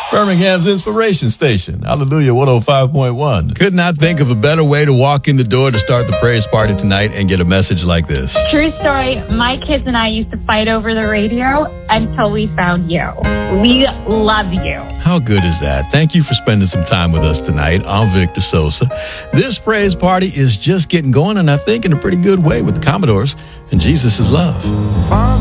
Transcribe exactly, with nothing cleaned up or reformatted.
Birmingham's Inspiration Station. Hallelujah, one oh five point one. Could not think of a better way to walk in the door to start the praise party tonight and get a message like this. True story. My kids and I used to fight over the radio until we found you. We love you. How good is that? Thank you for spending some time with us tonight. I'm Victor Sosa. This praise party is just getting going, and I think in a pretty good way with the Commodores and Jesus is Love.